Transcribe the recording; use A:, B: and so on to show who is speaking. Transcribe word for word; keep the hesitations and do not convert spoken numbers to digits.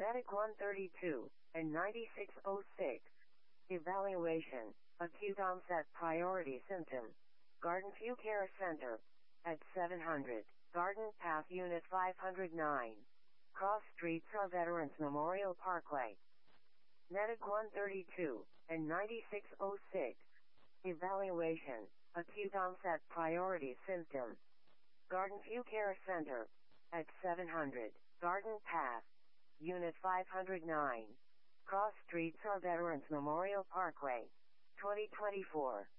A: Medic one thirty-two and ninety-six oh six. Evaluation. Acute onset priority symptom. Garden View Care Center. At seven hundred. Garden Path Unit five oh nine. Cross Street from Veterans Memorial Parkway. Medic one thirty-two and ninety-six oh six. Evaluation. Acute onset priority symptom. Garden View Care Center. At seven hundred. Garden Path. Unit five oh nine. Cross Street from Veterans Memorial Parkway. twenty twenty-four.